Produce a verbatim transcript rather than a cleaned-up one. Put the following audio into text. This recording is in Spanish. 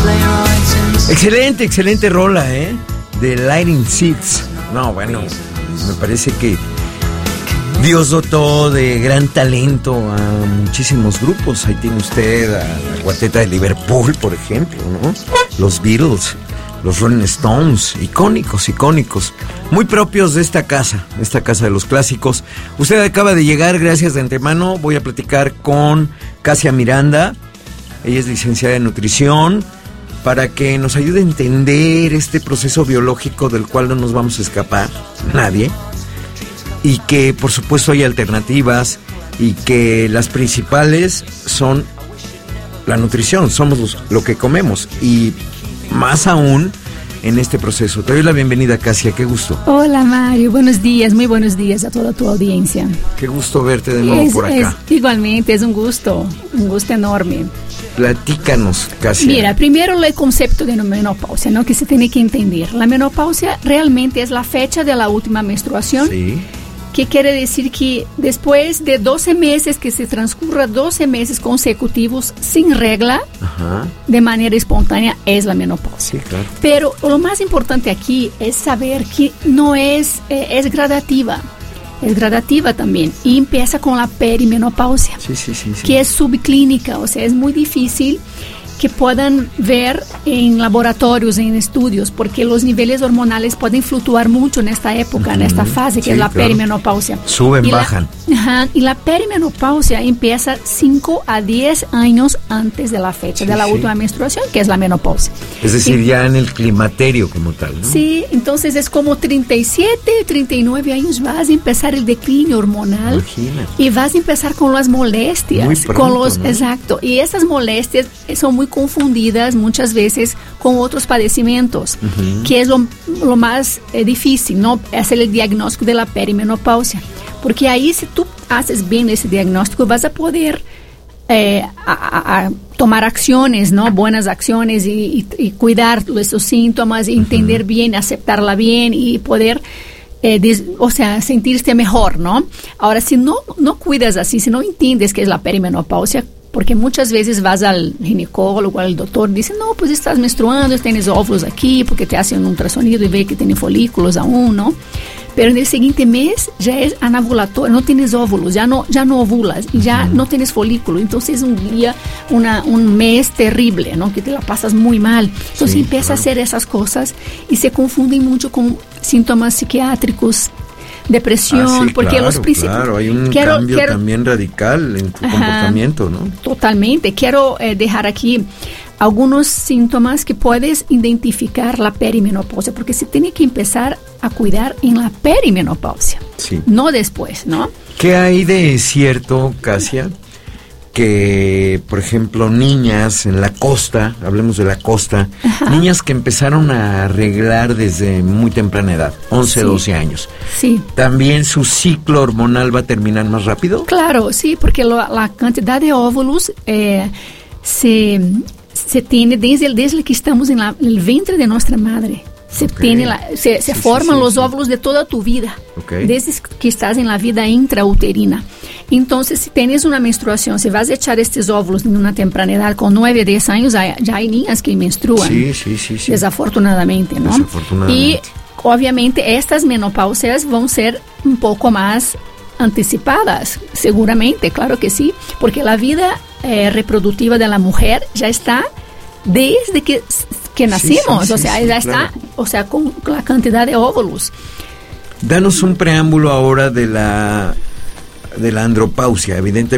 Excelente, excelente rola, ¿eh? De Lighting Seeds. No, bueno, me parece que Dios dotó de gran talento a muchísimos grupos. Ahí tiene usted a la Cuarteta de Liverpool, por ejemplo, ¿no? Los Beatles, los Rolling Stones, icónicos, icónicos, muy propios de esta casa, de esta casa de los clásicos. Usted acaba de llegar, gracias de antemano. Voy a platicar con Casia Miranda. Ella es licenciada en nutrición, para que nos ayude a entender este proceso biológico del cual no nos vamos a escapar, nadie, y que por supuesto hay alternativas, y que las principales son la nutrición, somos los, lo que comemos, y más aún en este proceso. Te doy la bienvenida, Casia, qué gusto. Hola, Mario, buenos días, muy buenos días a toda tu audiencia. Qué gusto verte de nuevo es, por acá. Es, igualmente, es un gusto, un gusto enorme. Platícanos, Casia. Mira, primero el concepto de menopausia, ¿no? Que se tiene que entender. La menopausia realmente es la fecha de la última menstruación. Sí. Que quiere decir que después de doce meses, que se transcurra doce meses consecutivos sin regla, ajá, de manera espontánea, es la menopausia. Sí, claro. Pero lo más importante aquí es saber que no es, eh, es gradativa. Es gradativa también, y empieza con la perimenopausia, sí, sí, sí, sí. que es subclínica, o sea, es muy difícil que puedan ver en laboratorios, en estudios, porque los niveles hormonales pueden fluctuar mucho en esta época, uh-huh, en esta fase que sí, es la claro, perimenopausia. Suben, y bajan. La, ajá, y la perimenopausia empieza cinco a diez años antes de la fecha sí, de la sí. última menstruación, que es la menopausia. Es decir, y, ya en el climaterio como tal, ¿no? Sí, entonces es como treinta y siete, treinta y nueve años vas a empezar el declínio hormonal. Imagínate. Y vas a empezar con las molestias. Muy pronto, con los, ¿no? Exacto. Y esas molestias son muy confundidas muchas veces con otros padecimientos, uh-huh, que es lo, lo más eh, difícil, ¿no? Hacer el diagnóstico de la perimenopausia. Porque ahí, si tú haces bien ese diagnóstico, vas a poder eh, a, a, a tomar acciones, ¿no? Buenas acciones y, y, y cuidar esos síntomas, y entender uh-huh, bien, aceptarla bien y poder, eh, des, o sea, sentirte mejor, ¿no? Ahora, si no, no cuidas así, si no entiendes qué es la perimenopausia, porque muchas veces vas al ginecólogo, al doctor, dice, no, pues estás menstruando, tienes óvulos aquí, porque te hacen un ultrasonido y ve que tiene folículos aún, ¿no? Pero en el siguiente mes ya es anovulatorio, no tienes óvulos, ya no, ya no ovulas y ya uh-huh, no tienes folículo. Entonces es un día, una, un mes terrible, ¿no? Que te la pasas muy mal. Entonces sí, empieza claro, a hacer esas cosas y se confunden mucho con síntomas psiquiátricos, depresión, ah, sí, porque claro, los principios... Claro, hay un quiero, cambio quiero, también radical en tu ajá, comportamiento, ¿no? Totalmente. Quiero eh, dejar aquí algunos síntomas que puedes identificar la perimenopausia, porque se tiene que empezar a cuidar en la perimenopausia, sí, no después, ¿no? ¿Qué hay de cierto, Casia, que, por ejemplo, niñas en la costa, hablemos de la costa, ajá, niñas que empezaron a arreglar desde muy temprana edad, once, sí, doce años, sí, también su ciclo hormonal va a terminar más rápido? Claro, sí, porque lo, la cantidad de óvulos eh, se, se tiene desde, desde que estamos en, la, en el vientre de nuestra madre. Se, okay, tiene la, se, se sí, forman sí, los sí, óvulos de toda tu vida, okay, desde que estás en la vida intrauterina. Entonces, si tienes una menstruación, si vas a echar estos óvulos en una temprana edad, con nueve, diez años, ya, ya hay niñas que menstruan. Sí, sí, sí, sí. Desafortunadamente, ¿no? Desafortunadamente. Y, obviamente, estas menopausias van a ser un poco más anticipadas, seguramente, claro que sí, porque la vida eh, reproductiva de la mujer ya está desde que, que nacimos, sí, sí, o sea, sí, ya sí, está, claro, o sea, con la cantidad de óvulos. Danos un preámbulo ahora de la de la andropausia, evidentemente.